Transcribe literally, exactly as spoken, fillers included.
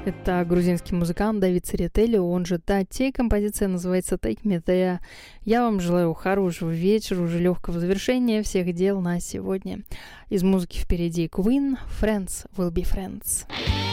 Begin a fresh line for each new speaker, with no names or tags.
Это грузинский музыкант Давид Церетели, он же Тати. Композиция называется Take Me There. Я вам желаю хорошего вечера, уже легкого завершения всех дел на сегодня. Из музыки впереди Queen, Friends will be friends.